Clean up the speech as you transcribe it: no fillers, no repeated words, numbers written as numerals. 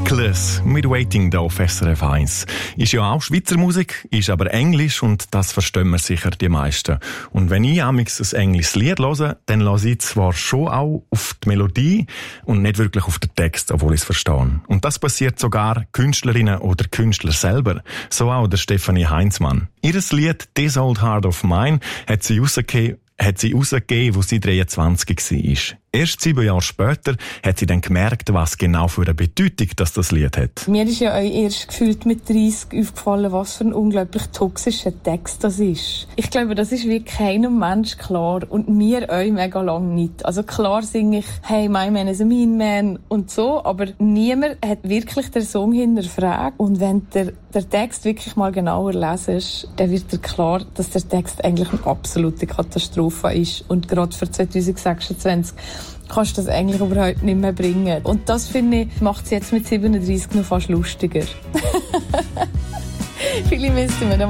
Reckless mit Waiting da auf SRF 1. Ist ja auch Schweizer Musik, ist aber Englisch und das verstehen wir sicher die meisten. Und wenn ich amigs ein englisches Lied höre, dann höre ich zwar schon auch auf die Melodie und nicht wirklich auf den Text, obwohl ich es verstehe. Und das passiert sogar Künstlerinnen oder Künstler selber. So auch der Stefanie Heinzmann. Ihres Lied «This Old Heart of Mine» hat sie rausgegeben, als sie 23 war. Erst 7 Jahre später hat sie dann gemerkt, was genau für eine Bedeutung das Lied hat. Mir ist ja auch erst gefühlt mit 30 aufgefallen, was für ein unglaublich toxischer Text das ist. Ich glaube, das ist wie keinem Mensch klar und mir auch mega lang nicht. Also klar singe ich «Hey, my man is a mean man» und so, aber niemand hat wirklich den Song hinterfragt. Und wenn der Text wirklich mal genauer lesest, dann wird dir klar, dass der Text eigentlich eine absolute Katastrophe ist. Und gerade für 2026 kannst du das eigentlich überhaupt nicht mehr bringen. Und das, finde ich, macht es jetzt mit 37 noch fast lustiger. Viele müssten wir